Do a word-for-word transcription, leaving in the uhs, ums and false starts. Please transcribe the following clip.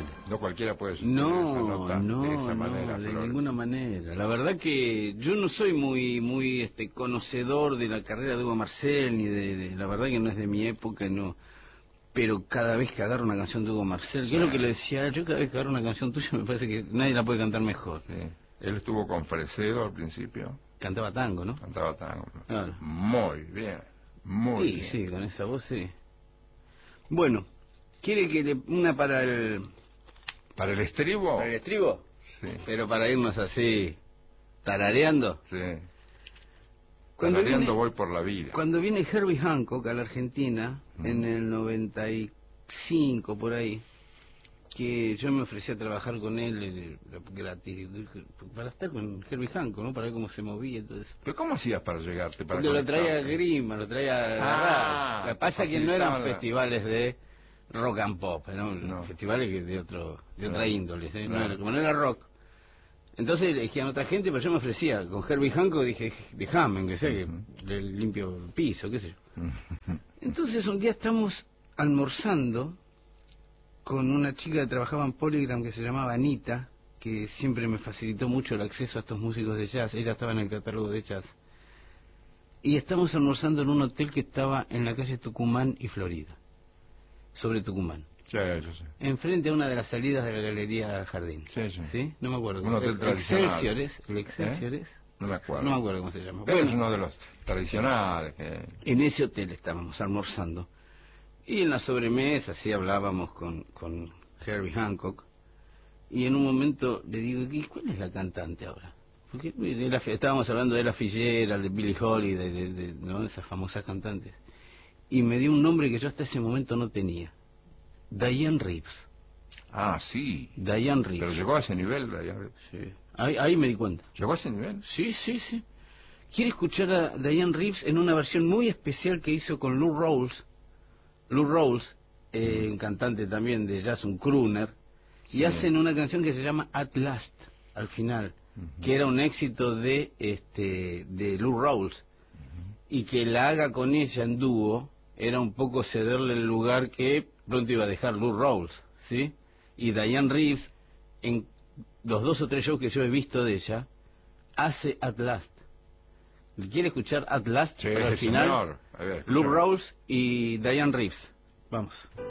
él. No cualquiera puede sustituir No, esa nota no, de esa no, manera, de Flores. ninguna manera. La verdad que yo no soy muy muy este conocedor de la carrera de Hugo Marcel, ni de, de la verdad que no es de mi época, no. Pero cada vez que agarro una canción de Hugo Marcel, Sí. ¿qué es lo que le decía? Yo cada vez que agarro una canción tuya me parece que nadie la puede cantar mejor. Sí. Él estuvo con Fresedo al principio. Cantaba tango, ¿no? Cantaba tango. Claro. Muy bien, muy Sí, bien. sí, con esa voz sí. Bueno, ¿quiere que le una para el ¿Para el estribo? para el estribo? Sí. Pero para irnos así tarareando. Sí. Cuando Tarareando viene, voy por la vida. cuando viene Herbie Hancock a la Argentina, Mm. en el noventa y cinco por ahí, que yo me ofrecí a trabajar con él eh, gratis, para estar con Herbie Hancock, ¿no? Para ver cómo se movía y todo eso. ¿Pero cómo hacías para llegarte? Para Porque lo traía conectarte? Grima, lo traía a Ah, agarrar. Lo que pasa es que no facilitaban eran la- festivales de rock and pop, eran No. festivales que de otro de otra Claro, índole, ¿sí? No claro. era- como no era rock. Entonces elegían otra gente, pero yo me ofrecía. Con Herbie Hancock dije, déjame, aunque sea que Ujú. le limpio el piso, qué sé yo. Entonces un día estamos almorzando con una chica que trabajaba en Polygram que se llamaba Anita, que siempre me facilitó mucho el acceso a estos músicos de jazz. Ella estaba en el catálogo de jazz. Y estamos almorzando en un hotel que estaba en la calle Tucumán y Florida, sobre Tucumán, Sí, yo sé. enfrente a una de las salidas de la Galería Jardín. Sí, sí. No me acuerdo. Un hotel El tradicional. Excelsior es, el Excelsior ¿Eh? es. No me acuerdo. No me acuerdo cómo se llama. Pero es Bueno, uno de los tradicionales. Que... en ese hotel estábamos almorzando. Y en la sobremesa, sí hablábamos con, con Herbie Hancock. Y en un momento le digo, ¿y cuál es la cantante ahora? Porque de la, estábamos hablando de Ella Fitzgerald, de Billie Holiday, de, de, de, ¿no? esas famosas cantantes. Y me dio un nombre que yo hasta ese momento no tenía. Diane Reeves. Ah, sí. Diane Reeves. Pero llegó a ese nivel. ya- Sí. Ahí, ahí me di cuenta. ¿Llegó a ese nivel? Sí, sí, sí. Quiere escuchar a Diane Reeves en una versión muy especial que hizo con Lou Rawls. Lou Rawls, eh, un cantante también de jazz, un crooner, y Sí. hacen una canción que se llama At Last, al final, Ujú. que era un éxito de este de Lou Rawls, y que la haga con ella en dúo era un poco cederle el lugar que pronto iba a dejar Lou Rawls, ¿sí? Y Diane Reeves, en los dos o tres shows que yo he visto de ella, hace At Last. ¿Quiere escuchar At Last? Sí, Pero al final, señor. A ver, Lou escuchame. Rawls y Diane Reeves. Vamos.